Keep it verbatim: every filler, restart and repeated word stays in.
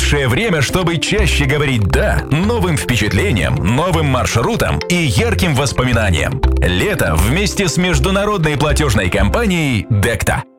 Лучшее время, чтобы чаще говорить «да» новым впечатлениям, новым маршрутам и ярким воспоминаниям. Лето вместе с международной платежной компанией «Декта».